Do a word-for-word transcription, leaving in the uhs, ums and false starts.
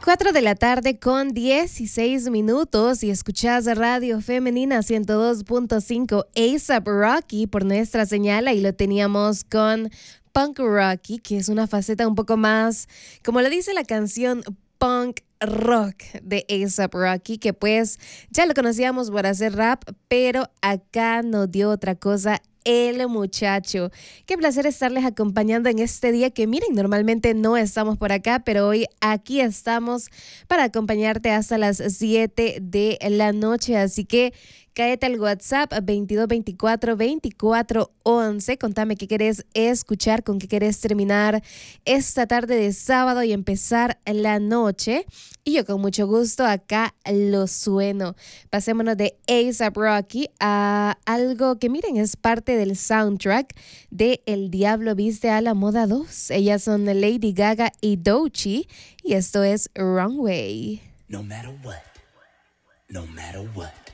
cuatro de la tarde con dieciséis minutos y escuchás Radio Femenina ciento dos punto cinco A$AP Rocky por nuestra señal. Ahí lo teníamos con Punk Rocky, que es una faceta un poco más, como lo dice la canción, punk rock de A$AP Rocky, que pues ya lo conocíamos por hacer rap, pero acá nos dio otra cosa el muchacho. Qué placer estarles acompañando en este día que, miren, normalmente no estamos por acá, pero hoy aquí estamos para acompañarte hasta las siete de la noche. Así que cáete al WhatsApp veintidós veinticuatro veinticuatro once. Contame qué querés escuchar, con qué querés terminar esta tarde de sábado y empezar la noche. Y yo con mucho gusto acá lo sueno. Pasémonos de A$AP Rocky a algo que, miren, es parte del soundtrack de El Diablo Viste a la Moda dos. Ellas son Lady Gaga y Doechii y esto es Runway. No matter what, no matter what.